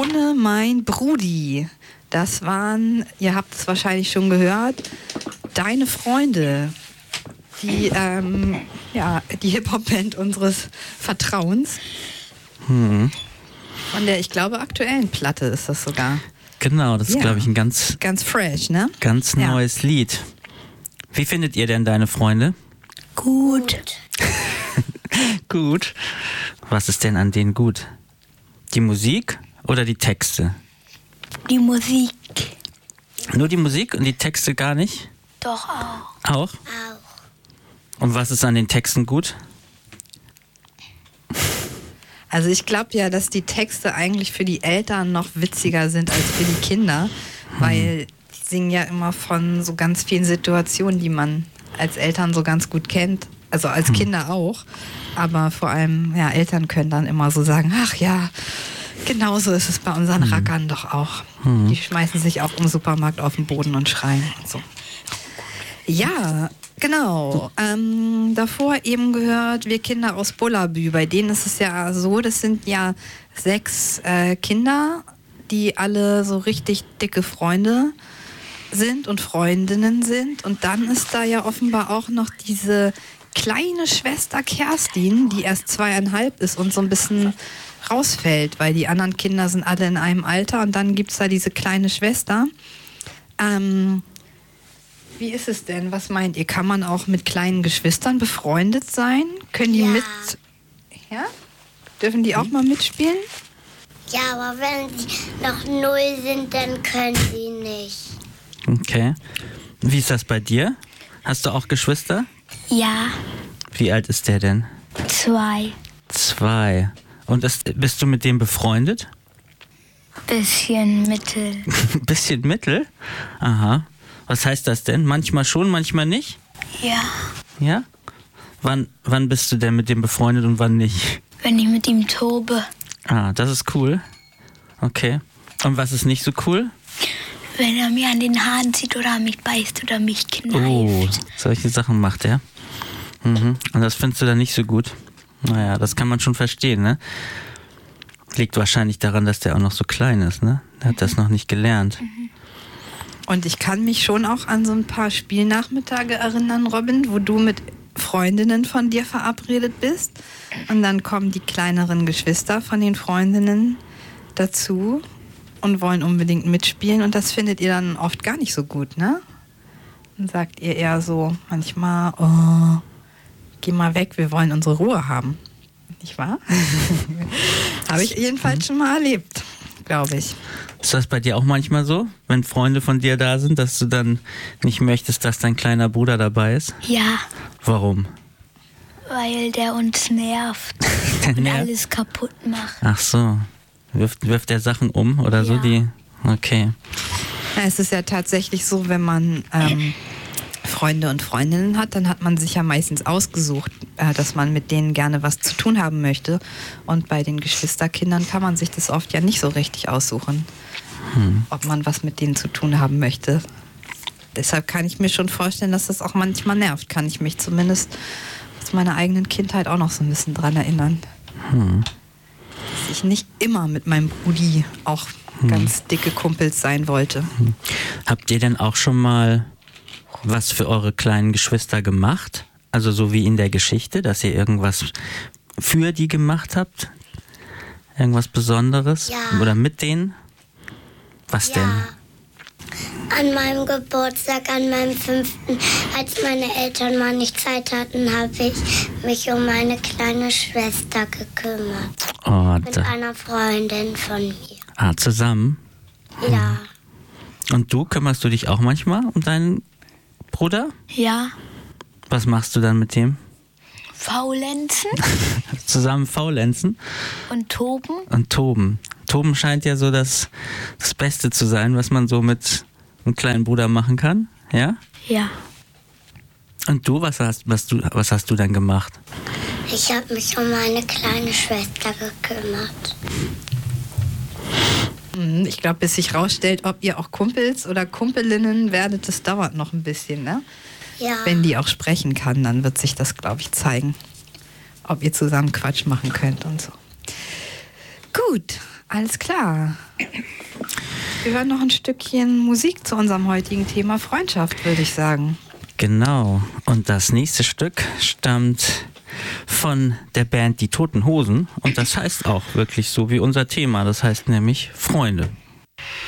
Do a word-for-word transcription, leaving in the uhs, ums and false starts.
Braune, mein Brudi. Das waren, ihr habt es wahrscheinlich schon gehört, deine Freunde. Die, ähm, ja, die Hip-Hop-Band unseres Vertrauens. Hm. Von der, ich glaube, aktuellen Platte ist das sogar. Genau, das ist, Ja. glaube ich, ein ganz, Ganz fresh, ne? ganz Ja. neues Lied. Wie findet ihr denn deine Freunde? Gut. Gut. Was ist denn an denen gut? Die Musik oder die Texte? Die Musik. Nur die Musik und die Texte gar nicht? Doch auch. Auch? Auch. Und was ist an den Texten gut? Also ich glaube ja, dass die Texte eigentlich für die Eltern noch witziger sind als für die Kinder, weil die singen ja immer von so ganz vielen Situationen, die man als Eltern so ganz gut kennt, also als Kinder auch, aber vor allem, ja, Eltern können dann immer so sagen, ach ja, genauso ist es bei unseren Rackern doch auch. Die schmeißen sich auch im Supermarkt auf den Boden und schreien und so. Ja, genau. Ähm, davor eben gehört, wir Kinder aus Bullabü. Bei denen ist es ja so, das sind ja sechs äh, Kinder, die alle so richtig dicke Freunde sind und Freundinnen sind. Und dann ist da ja offenbar auch noch diese kleine Schwester Kerstin, die erst zweieinhalb ist und so ein bisschen rausfällt, weil die anderen Kinder sind alle in einem Alter. Und dann gibt es da diese kleine Schwester. Ähm... Wie ist es denn? Was meint ihr? Kann man auch mit kleinen Geschwistern befreundet sein? Können die Ja. mit... Ja? Dürfen die auch mal mitspielen? Ja, aber wenn sie noch null sind, dann können sie nicht. Okay. Wie ist das bei dir? Hast du auch Geschwister? Ja, Wie alt ist der denn? zwei. Zwei. Und ist, bist du mit dem befreundet? Bisschen mittel. Ein bisschen mittel? Aha. Was heißt das denn? Manchmal schon, manchmal nicht? Ja, Ja? Wann, wann bist du denn mit dem befreundet und wann nicht? wenn ich mit ihm tobe. Ah, das ist cool. Okay. Und was ist nicht so cool? Wenn er mir an den Haaren zieht oder mich beißt oder mich kneift. Oh, solche Sachen macht er. Mhm. Und das findest du dann nicht so gut? Naja, das kann man schon verstehen, ne? Liegt wahrscheinlich daran, dass der auch noch so klein ist, ne? Der hat das noch nicht gelernt. Und ich kann mich schon auch an so ein paar Spielnachmittage erinnern, Robin, wo du mit Freundinnen von dir verabredet bist. Und dann kommen die kleineren Geschwister von den Freundinnen dazu und wollen unbedingt mitspielen. Und das findet ihr dann oft gar nicht so gut, ne? Dann sagt ihr eher so manchmal, oh, geh mal weg, wir wollen unsere Ruhe haben. Nicht wahr? Habe ich jedenfalls schon mal erlebt, glaube ich. Ist das bei dir auch manchmal so, wenn Freunde von dir da sind, dass du dann nicht möchtest, dass dein kleiner Bruder dabei ist? Ja, Warum? weil der uns nervt Der und nervt? alles kaputt macht. Ach so. Wirft, wirft er Sachen um oder so? Ja. Die. Okay. Ja, es ist ja tatsächlich so, wenn man ähm, Freunde und Freundinnen hat, dann hat man sich ja meistens ausgesucht, äh, dass man mit denen gerne was zu tun haben möchte. Und bei den Geschwisterkindern kann man sich das oft ja nicht so richtig aussuchen, Hm. ob man was mit denen zu tun haben möchte. Deshalb kann ich mir schon vorstellen, dass das auch manchmal nervt. Kann ich mich zumindest aus meiner eigenen Kindheit auch noch so ein bisschen dran erinnern. Hm. Dass ich nicht immer mit meinem Brudi auch ganz dicke Kumpels sein wollte. Habt ihr denn auch schon mal was für eure kleinen Geschwister gemacht? Also so wie in der Geschichte, dass ihr irgendwas für die gemacht habt? Irgendwas Besonderes? Ja. Oder mit denen? Was denn? Ja. An meinem Geburtstag, an meinem fünften, als meine Eltern mal nicht Zeit hatten, habe ich mich um meine kleine Schwester gekümmert. Oh, Mit da, einer Freundin von mir. ah, zusammen. Ja. Und du, kümmerst du dich auch manchmal um deinen Bruder? Ja. Was machst du dann mit dem? Faulenzen Zusammen faulenzen und toben. und toben. Toben scheint ja so das, das Beste zu sein, was man so mit einem kleinen Bruder machen kann. Ja? Ja. Und du, was hast, was du, was hast du dann gemacht? Ich habe mich um meine kleine Schwester gekümmert. Mhm, Ich glaube, bis sich rausstellt, ob ihr auch Kumpels oder Kumpelinnen werdet, das dauert noch ein bisschen, ne? Ja. Wenn die auch sprechen kann, dann wird sich das, glaube ich, zeigen, ob ihr zusammen Quatsch machen könnt und so. Gut, alles klar. Wir hören noch ein Stückchen Musik zu unserem heutigen Thema Freundschaft, würde ich sagen. Genau. Und das nächste Stück stammt von der Band Die Toten Hosen. Und das heißt auch wirklich so wie unser Thema. Das heißt nämlich Freunde.